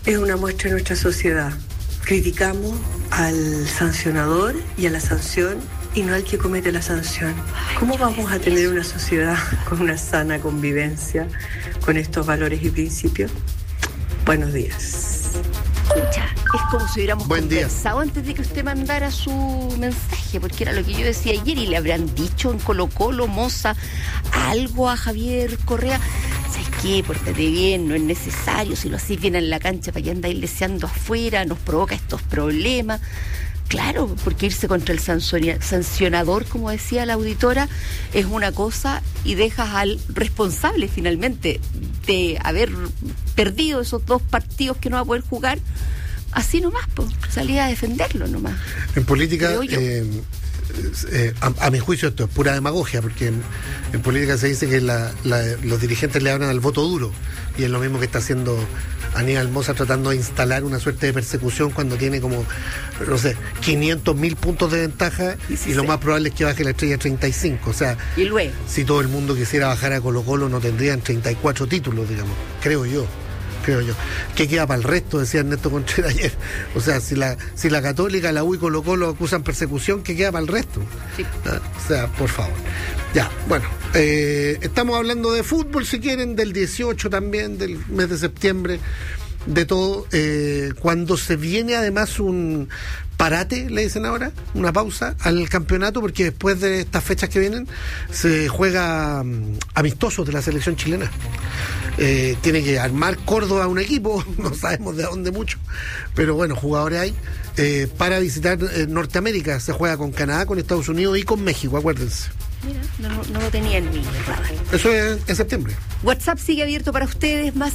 es una muestra de nuestra sociedad. Criticamos al sancionador y a la sanción y no al que comete la sanción. ¿Cómo vamos a tener una sociedad con una sana convivencia, con estos valores y principios? Buenos días. Escucha, es como si hubiéramos conversado antes de que usted mandara su mensaje, porque era lo que yo decía ayer, y le habrán dicho en Colo-Colo, Moza, algo a Javier Correa. ¿Sabes qué? Pórtate bien, no es necesario, si lo hacéis bien en la cancha, ¿para qué andáis deseando afuera? Nos provoca estos problemas. Claro, porque irse contra el sancionador, como decía la auditora, es una cosa, y dejas al responsable finalmente de haber perdido esos 2 partidos que no va a poder jugar, así nomás, pues, salía a defenderlo nomás. En política, a mi juicio esto es pura demagogia, porque en política se dice que los dirigentes le hablan al voto duro, y es lo mismo que está haciendo Aníbal Moza, tratando de instalar una suerte de persecución cuando tiene como, no sé, 500.000 puntos de ventaja, y lo más probable es que baje la estrella a 35. O sea, y luego, si todo el mundo quisiera bajar a Colo-Colo, no tendrían 34 títulos, digamos, creo yo. ¿Qué queda para el resto? Decía Ernesto Contreras ayer. O sea, si la Católica, la U y Colo-Colo acusan persecución, ¿qué queda para el resto? Sí. O sea, por favor. Ya, bueno, estamos hablando de fútbol, si quieren, del 18 también, del mes de septiembre, de todo. Cuando se viene además un parate, le dicen ahora, una pausa al campeonato, porque después de estas fechas que vienen se juega amistosos de la selección chilena. Tiene que armar Córdoba un equipo, no sabemos de dónde mucho, pero bueno, jugadores hay, para visitar Norteamérica. Se juega con Canadá, con Estados Unidos y con México, acuérdense. Mira, no lo tenía en mi radar. Eso es en septiembre. WhatsApp sigue abierto para ustedes, más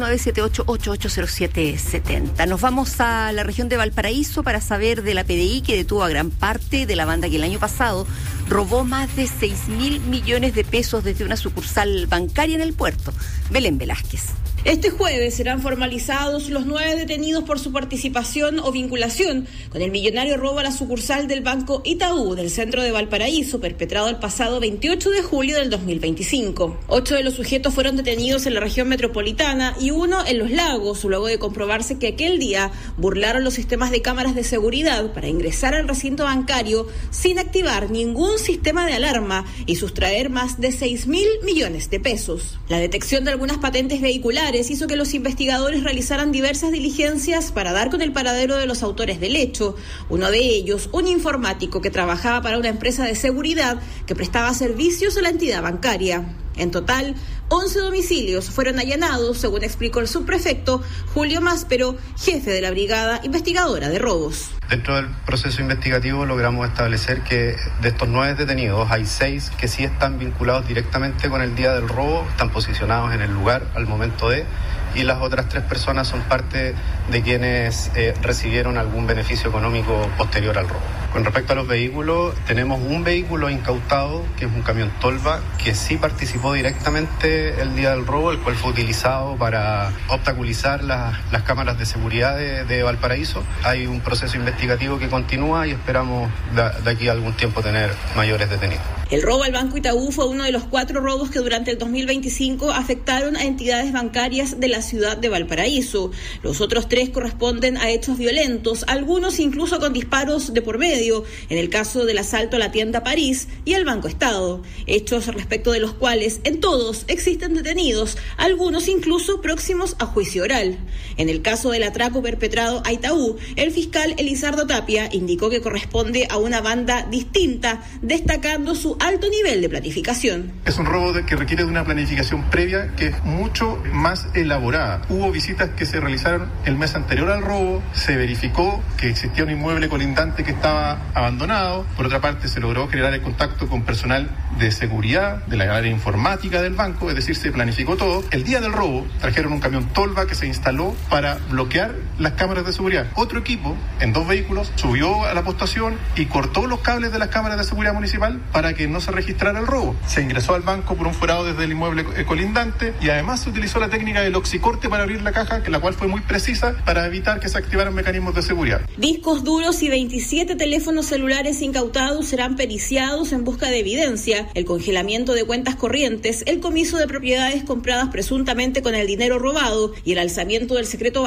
569-78880770. Nos vamos a la región de Valparaíso para saber de la PDI, que detuvo a gran parte de la banda que el año pasado robó más de 6.000 millones de pesos desde una sucursal bancaria en el puerto. Belén Velázquez. Este jueves serán formalizados los 9 detenidos por su participación o vinculación con el millonario robo a la sucursal del Banco Itaú del centro de Valparaíso, perpetrado el pasado 28 de julio del 2025. 8 de los sujetos fueron detenidos en la región metropolitana y 1 en Los Lagos, luego de comprobarse que aquel día burlaron los sistemas de cámaras de seguridad para ingresar al recinto bancario sin activar ningún sistema de alarma y sustraer más de 6.000 millones de pesos. La detección de algunas patentes vehiculares hizo que los investigadores realizaran diversas diligencias para dar con el paradero de los autores del hecho. Uno de ellos, un informático que trabajaba para una empresa de seguridad que prestaba servicios a la entidad bancaria. En total, 11 domicilios fueron allanados, según explicó el subprefecto Julio Máspero, jefe de la Brigada Investigadora de Robos. Dentro del proceso investigativo logramos establecer que de estos 9 detenidos hay 6 que sí están vinculados directamente con el día del robo, están posicionados en el lugar al momento de, y las otras 3 personas son parte de quienes recibieron algún beneficio económico posterior al robo. Con respecto a los vehículos, tenemos un vehículo incautado, que es un camión Tolva, que sí participó directamente el día del robo, el cual fue utilizado para obstaculizar las cámaras de seguridad de Valparaíso. Hay un proceso investigativo que continúa y esperamos de aquí a algún tiempo tener mayores detenidos. El robo al Banco Itaú fue uno de los 4 robos que durante el 2025 afectaron a entidades bancarias de la ciudad de Valparaíso. Los otros 3 corresponden a hechos violentos, algunos incluso con disparos de por medio, en el caso del asalto a la tienda París y al Banco Estado. Hechos respecto de los cuales en todos existen detenidos, algunos incluso próximos a juicio oral. En el caso del atraco perpetrado a Itaú, el fiscal Elizardo Tapia indicó que corresponde a una banda distinta, destacando su alto nivel de planificación. Es un robo que requiere de una planificación previa que es mucho más elaborada. Hubo visitas que se realizaron el mes anterior al robo, se verificó que existía un inmueble colindante que estaba abandonado. Por otra parte, se logró generar el contacto con personal de seguridad, de la área informática del banco, es decir, se planificó todo. El día del robo trajeron un camión Tolva que se instaló para bloquear las cámaras de seguridad. Otro equipo, en 2 vehículos, subió a la postación y cortó los cables de las cámaras de seguridad municipal para que no se registrara el robo. Se ingresó al banco por un forado desde el inmueble colindante y además se utilizó la técnica del oxicorte para abrir la caja, la cual fue muy precisa para evitar que se activaran mecanismos de seguridad. Discos duros y 27 teléfonos celulares incautados serán periciados en busca de evidencia, el congelamiento de cuentas corrientes, el comiso de propiedades compradas presuntamente con el dinero robado y el alzamiento del secreto